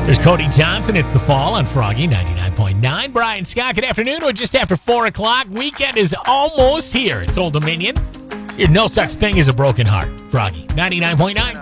There's Cody Johnson. It's the fall on Froggy 99.9. Brian Scott, good afternoon. We're just after 4 o'clock. Weekend is almost here. It's Old Dominion. There's no such thing as a broken heart. Froggy 99.9.